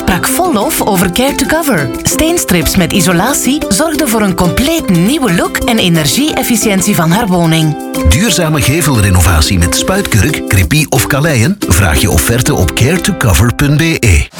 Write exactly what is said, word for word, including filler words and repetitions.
sprak vol lof over Care to Cover. Steenstrips met isolatie zorgden voor een compleet nieuwe look en energie-efficiëntie van haar woning. Duurzame gevelrenovatie met spuitkurk, crepie of kaleien? Vraag je offerte op care to cover punt b e.